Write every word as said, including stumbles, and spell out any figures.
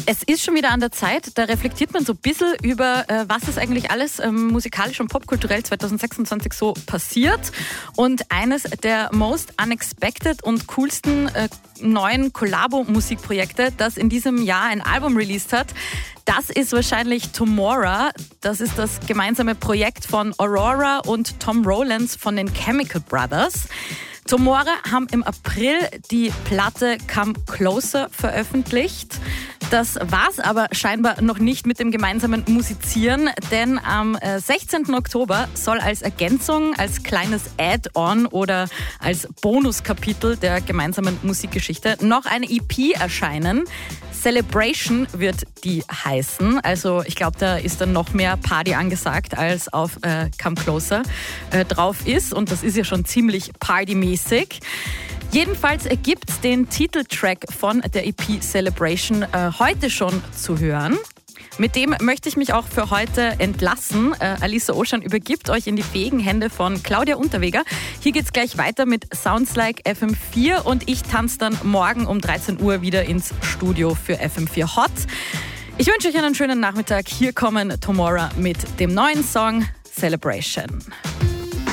Es ist schon wieder an der Zeit, da reflektiert man so ein bisschen über, äh, was ist eigentlich alles ähm, musikalisch und popkulturell zwanzig sechsundzwanzig so passiert. Und eines der most unexpected und coolsten äh, neuen Collabo-Musikprojekte, das in diesem Jahr ein Album released hat, das ist wahrscheinlich Tomorrow. Das ist das gemeinsame Projekt von Aurora und Tom Rowlands von den Chemical Brothers. Tomorrow haben im April die Platte Come Closer veröffentlicht. Das war's aber scheinbar noch nicht mit dem gemeinsamen Musizieren, denn am sechzehnten Oktober soll als Ergänzung, als kleines Add-on oder als Bonuskapitel der gemeinsamen Musikgeschichte noch eine E P erscheinen. Celebration wird die heißen. Also ich glaube, da ist dann noch mehr Party angesagt, als auf äh, Come Closer äh, drauf ist. Und das ist ja schon ziemlich partymäßig. Jedenfalls gibt es den Titeltrack von der E P Celebration äh, heute schon zu hören. Mit dem möchte ich mich auch für heute entlassen. Äh, Alissa Oschan übergibt euch in die fähigen Hände von Claudia Unterweger. Hier geht's gleich weiter mit Sounds Like F M vier und ich tanze dann morgen um dreizehn Uhr wieder ins Studio für F M vier Hot. Ich wünsche euch einen schönen Nachmittag. Hier kommen Tomorrow mit dem neuen Song Celebration.